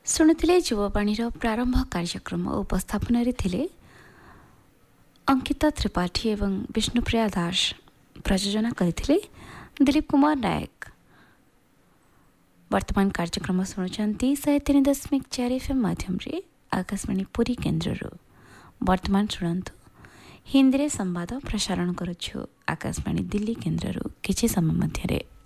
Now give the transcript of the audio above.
ଶୁଣୁଥିଲେ ଯୁବବାଣୀର ପ୍ରାରମ୍ଭ କାର୍ଯ୍ୟକ୍ରମ ଉପସ୍ଥାପନାରେ ଥିଲେ ଅଙ୍କିତା ତ୍ରିପାଠୀ ଏବଂ ବିଷ୍ଣୁପ୍ରିୟା ଦାସ। ପ୍ରଯୋଜନା କରିଥିଲେ ଦିଲ୍ଲୀପ କୁମାର ନାୟକ। ବର୍ତ୍ତମାନ କାର୍ଯ୍ୟକ୍ରମ ଶୁଣୁଛନ୍ତି 103.4 FM ମାଧ୍ୟମରେ ଆକାଶବାଣୀ ପୁରୀ କେନ୍ଦ୍ରରୁ। ବର୍ତ୍ତମାନ ଶୁଣନ୍ତୁ ହିନ୍ଦୀରେ ସମ୍ବାଦ ପ୍ରସାରଣ କରୁଛୁ ଆକାଶବାଣୀ ଦିଲ୍ଲୀ କେନ୍ଦ୍ରରୁ କିଛି ସମୟ ମଧ୍ୟରେ।